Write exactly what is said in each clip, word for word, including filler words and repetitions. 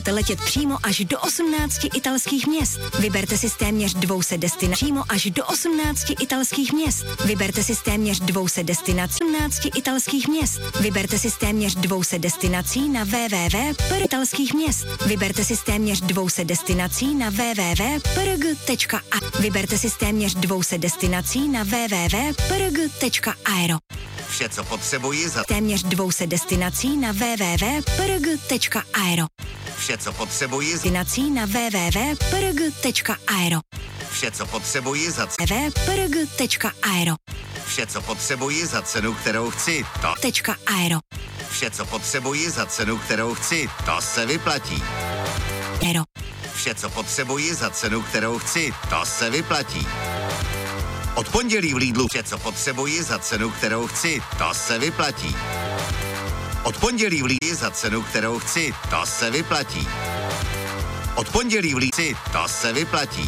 Letět přímo až do osmnácti italských měst. Vyberte si z téměř dvou set destinací přímo až do osmnácti italských měst. Vyberte si z téměř dvou set destinací osmnácti italských měst. Vyberte si z téměř dvou set destinací na w w w tečka italských měst. Vyberte si z téměř dvou set destinací na w w w tečka p r g tečka a. Vyberte si z téměř dvou set destinací na w w w tečka p r g tečka aero. Vše, co potřebuji za téměř dvou set destinací na w w w tečka p r g tečka aero. Vše, co potřebuji za destinací na w w w tečka p r g tečka aero. Vše, co potřebuji za w w w tečka p r g tečka aero. Vše, co potřebuji za cenu, kterou chci, to tečka aero. Vše, co potřebuji za cenu, kterou chci, to se vyplatí. Aero. Vše, co potřebuji za cenu, kterou chci, to se vyplatí. Od pondělí v Lidlu vše, co potřebuji za cenu, kterou chci, to se vyplatí. Od pondělí v Lidlu za cenu, kterou chci, to se vyplatí. Od pondělí v Lidlu, to se vyplatí.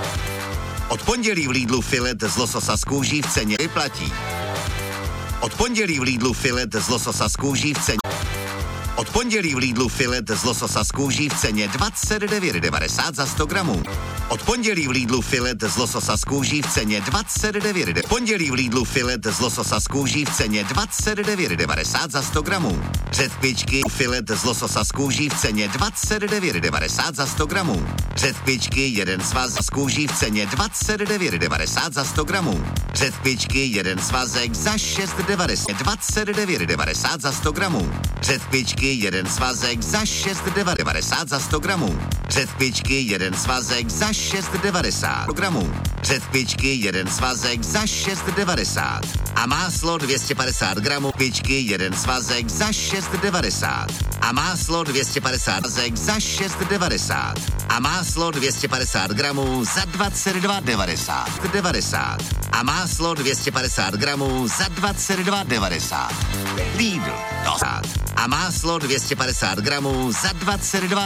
Od pondělí v Lidlu filet z lososa z kůží v ceně vyplatí. Od pondělí v Lidlu filet z lososa z kůží v ceně. Od pondělí v Lidlu filet z lososa z kůží v ceně dvacet devět devadesát za sto gramů. Od pondělí v Lidlu filet z lososa z kůží v ceně dvacet devět. Pondělí v Lidlu filet z lososa z kůží v ceně dvacet devět devadesát za sto gramů. Řetkvičky filet z lososa z kůží v ceně dvacet devět devadesát za sto gramů. Řetkvičky jeden svaz z kůží v ceně dvacet devět devadesát za sto gramů. Řetkvičky jeden svazek za šest devadesát dvacet devět devadesát za sto gramů. Řetkvičky jeden svazek za šest devadesát za sto gramů. Řetkvičky jeden svazek za šest devadesát gramů. Řetkvičky jeden svazek za šest devadesát. A máslo dvě stě padesát gramů. Kvičky jeden svazek za šest devadesát. A máslo dvě stě padesát svazek za šest devadesát. A máslo dvě stě padesát gramů za dvacet dva devadesát. devadesát. A máslo dvě stě padesát gramů za dvacet dva devadesát. Lidl. A máslo dvě stě padesát gramů za dvacet dva